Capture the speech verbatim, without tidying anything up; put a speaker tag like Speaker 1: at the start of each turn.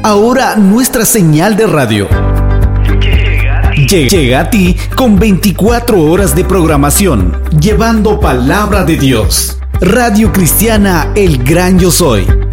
Speaker 1: Ahora nuestra señal de radio llega a ti con veinticuatro horas de programación, llevando palabra de Dios. Radio Cristiana El Gran Yo Soy.